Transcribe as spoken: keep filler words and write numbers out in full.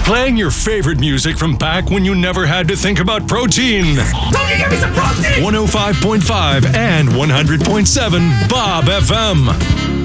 Playing your favorite music from back when you never had to think about protein. Don't you give me some protein! one oh five point five and one hundred point seven Bob F M.